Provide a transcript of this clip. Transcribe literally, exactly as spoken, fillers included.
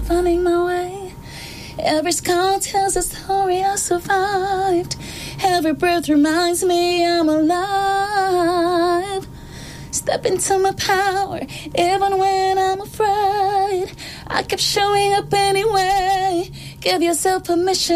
finding my way. Every scar tells a story I survived. Every breath reminds me I'm alive. Step into my power, even when I'm afraid. I kept showing up anyway. Give yourself permission.